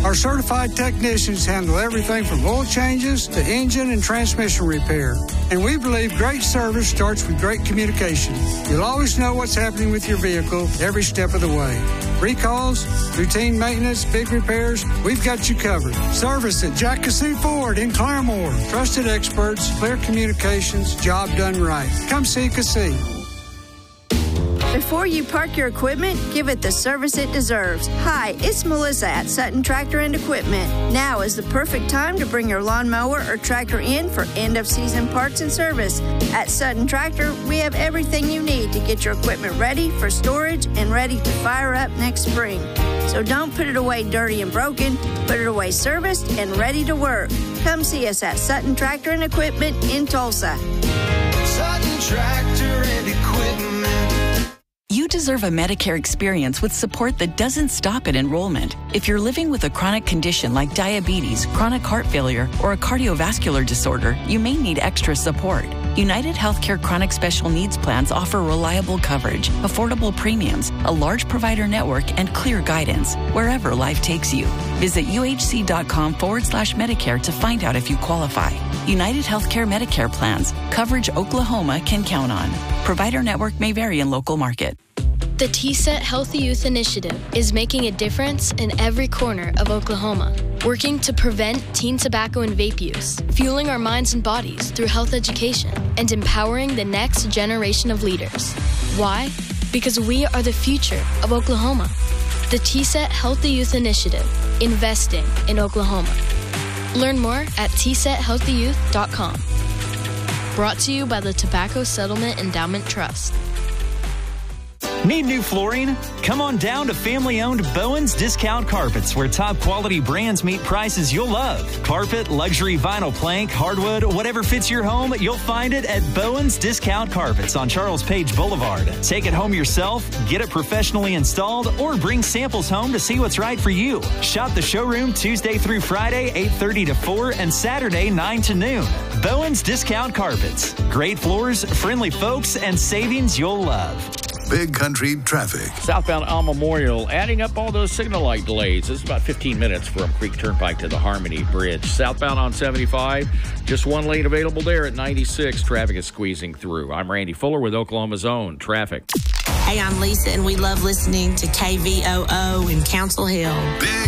Our certified technicians handle everything from oil changes to engine and transmission repair. And we believe great service starts with great communication. You'll always know what's happening with your vehicle every step of the way. Recalls, routine maintenance, big repairs, we've got you covered. Service at Jack Cassou Ford in Claremore. Trusted experts, clear communications, job done right. Come see Cassou. Before you park your equipment, give it the service it deserves. Hi, it's Melissa at Sutton Tractor and Equipment. Now is the perfect time to bring your lawnmower or tractor in for end-of-season parts and service. At Sutton Tractor, we have everything you need to get your equipment ready for storage and ready to fire up next spring. So don't put it away dirty and broken. Put it away serviced and ready to work. Come see us at Sutton Tractor and Equipment in Tulsa. Sutton Tractor and Equipment. You deserve a Medicare experience with support that doesn't stop at enrollment. If you're living with a chronic condition like diabetes, chronic heart failure, or a cardiovascular disorder, you may need extra support. United Healthcare Chronic Special Needs Plans offer reliable coverage, affordable premiums, a large provider network, and clear guidance wherever life takes you. Visit uhc.com/Medicare to find out if you qualify. United Healthcare Medicare plans. Coverage Oklahoma can count on. Provider network may vary in local market. The TSET Healthy Youth Initiative is making a difference in every corner of Oklahoma, working to prevent teen tobacco and vape use, fueling our minds and bodies through health education, and empowering the next generation of leaders. Why? Because we are the future of Oklahoma. The TSET Healthy Youth Initiative, investing in Oklahoma. Learn more at tsethealthyyouth.com. Brought to you by the Tobacco Settlement Endowment Trust. Need new flooring? Come on down to family-owned Bowen's Discount Carpets, where top-quality brands meet prices you'll love. Carpet, luxury vinyl plank, hardwood, whatever fits your home, you'll find it at Bowen's Discount Carpets on Charles Page Boulevard. Take it home yourself, get it professionally installed, or bring samples home to see what's right for you. Shop the showroom Tuesday through Friday, 8:30 to 4, and Saturday, 9 to noon. Bowen's Discount Carpets. Great floors, friendly folks, and savings you'll love. Big Country traffic. Southbound Al Memorial, adding up all those signal light delays. This is about 15 minutes from Creek Turnpike to the Harmony Bridge. Southbound on 75, just one lane available there at 96. Traffic is squeezing through. I'm Randy Fuller with Oklahoma's Own Traffic. Hey, I'm Lisa, and we love listening to KVOO in Council Hill. Big